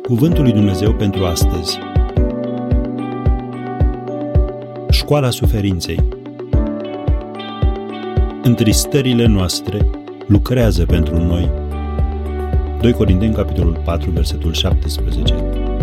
Cuvântul lui Dumnezeu pentru astăzi. Școala suferinței. Întristările noastre lucrează pentru noi. 2 Corinteni, capitolul 4, versetul 17.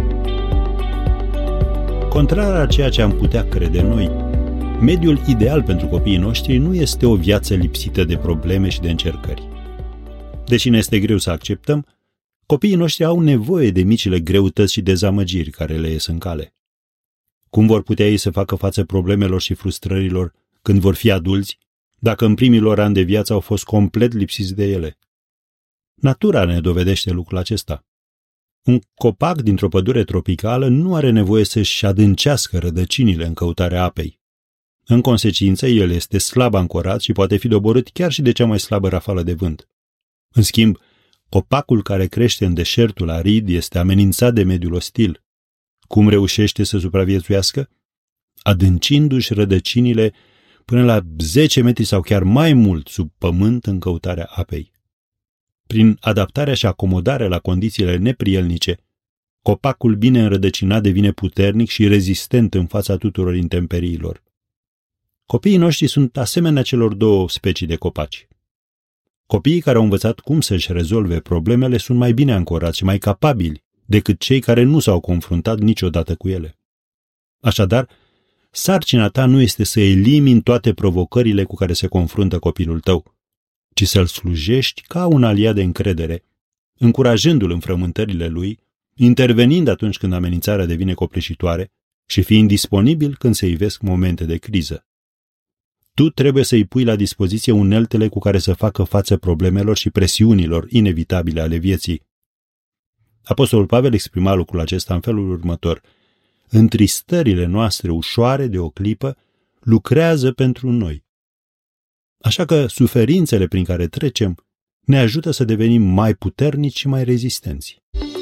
Contrar a ceea ce am putea crede noi, mediul ideal pentru copiii noștri nu este o viață lipsită de probleme și de încercări. Deși ne este greu să acceptăm, copiii noștri au nevoie de micile greutăți și dezamăgiri care le ies în cale. Cum vor putea ei să facă față problemelor și frustrărilor când vor fi adulți, dacă în primii lor ani de viață au fost complet lipsiți de ele? Natura ne dovedește lucrul acesta. Un copac dintr-o pădure tropicală nu are nevoie să-și adâncească rădăcinile în căutarea apei. În consecință, el este slab ancorat și poate fi doborât chiar și de cea mai slabă rafală de vânt. În schimb, copacul care crește în deșertul arid este amenințat de mediul ostil. Cum reușește să supraviețuiască? Adâncindu-și rădăcinile până la 10 metri sau chiar mai mult sub pământ în căutarea apei. Prin adaptarea și acomodarea la condițiile neprielnice, copacul bine înrădăcinat devine puternic și rezistent în fața tuturor intemperiilor. Copiii noștri sunt asemenea celor două specii de copaci. Copiii care au învățat cum să-și rezolve problemele sunt mai bine ancorați și mai capabili decât cei care nu s-au confruntat niciodată cu ele. Așadar, sarcina ta nu este să elimini toate provocările cu care se confruntă copilul tău, ci să-l slujești ca un aliat de încredere, încurajându-l în frământările lui, intervenind atunci când amenințarea devine copleșitoare și fiind disponibil când se ivesc momente de criză. Tu trebuie să-i pui la dispoziție uneltele cu care să facă față problemelor și presiunilor inevitabile ale vieții. Apostolul Pavel exprima lucrul acesta în felul următor: întristările noastre ușoare de o clipă lucrează pentru noi. Așa că suferințele prin care trecem ne ajută să devenim mai puternici și mai rezistenți.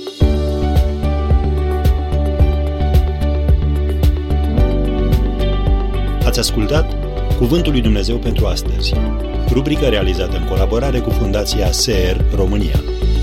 Ați ascultat Cuvântul lui Dumnezeu pentru astăzi, rubrică realizată în colaborare cu Fundația SER România.